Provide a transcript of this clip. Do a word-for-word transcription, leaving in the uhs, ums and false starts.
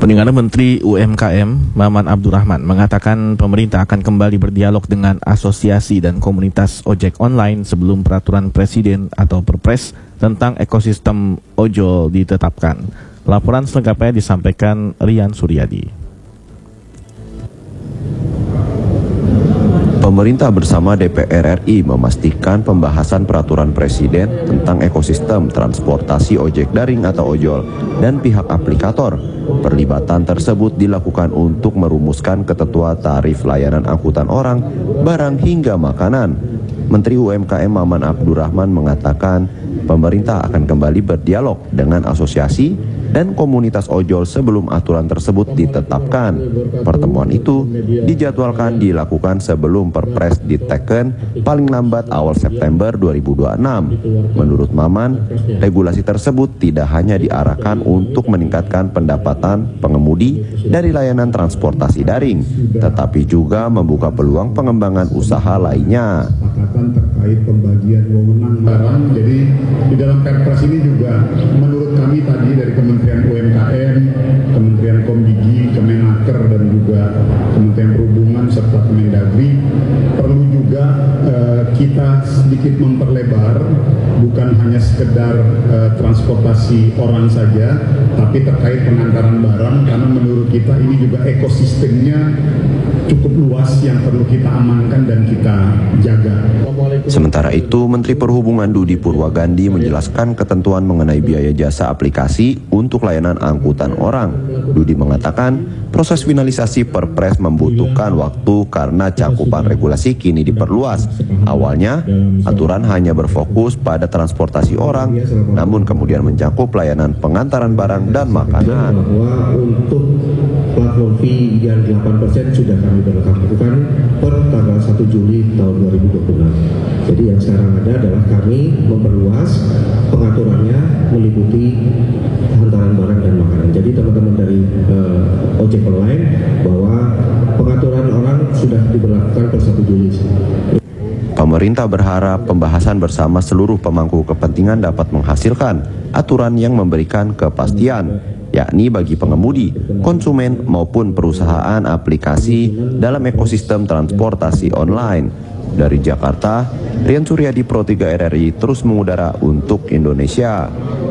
Pendengar, Menteri U M K M Maman Abdurrahman mengatakan pemerintah akan kembali berdialog dengan asosiasi dan komunitas ojek online sebelum peraturan presiden atau perpres tentang ekosistem ojol ditetapkan. Laporan selengkapnya disampaikan Rian Suryadi. Pemerintah bersama D P R R I memastikan pembahasan peraturan presiden tentang ekosistem transportasi ojek daring atau ojol dan pihak aplikator. Perlibatan tersebut dilakukan untuk merumuskan ketentuan tarif layanan angkutan orang, barang hingga makanan. Menteri U M K M Maman Abdurrahman mengatakan pemerintah akan kembali berdialog dengan asosiasi dan komunitas ojol sebelum aturan tersebut ditetapkan. Pertemuan itu dijadwalkan dilakukan sebelum perpres diteken paling lambat awal September dua ribu dua puluh enam. Menurut Maman, regulasi tersebut tidak hanya diarahkan untuk meningkatkan pendapatan pengemudi dari layanan transportasi daring, tetapi juga membuka peluang pengembangan usaha lainnya. Terkait pembagian wewenang barang, jadi di dalam perpres ini juga menurut kami tadi dari Kementerian U M K M, Kementerian Komdigi, Kemenaker dan juga Kementerian Perhubungan serta Kemendagri perlu juga eh, kita sedikit memperlebar, bukan hanya sekedar eh, transportasi orang saja, tapi terkait pengantaran barang, karena menurut kita ini juga ekosistemnya cukup luas yang perlu kita amankan dan kita jaga. Sementara itu, Menteri Perhubungan Dudi Purwagandi menjelaskan ketentuan mengenai biaya jasa aplikasi untuk layanan angkutan orang. Dudi mengatakan proses finalisasi perpres membutuhkan waktu karena cakupan regulasi kini diperluas. Awalnya, aturan hanya berfokus pada transportasi orang, namun kemudian mencakup layanan pengantaran barang dan makanan. Bahwa untuk platform fee yang delapan persen sudah kami berlakukan per tanggal satu Juli tahun dua ribu dua puluh enam. Jadi yang sekarang ada adalah kami memperluas pengaturannya meliputi hantaran barang dan makanan. Jadi teman-teman dari uh, ojek online bahwa pengaturan orang sudah diberlakukan per satu Juli. Pemerintah berharap pembahasan bersama seluruh pemangku kepentingan dapat menghasilkan aturan yang memberikan kepastian, yakni bagi pengemudi, konsumen maupun perusahaan aplikasi dalam ekosistem transportasi online. Dari Jakarta, Rian Suryadi, Pro tiga R R I terus mengudara untuk Indonesia.